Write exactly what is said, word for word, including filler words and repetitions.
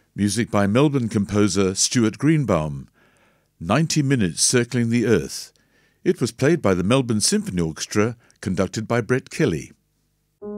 Music by Melbourne composer Stuart Greenbaum. ninety minutes Circling the Earth. It was played by the Melbourne Symphony Orchestra, conducted by Brett Kelly.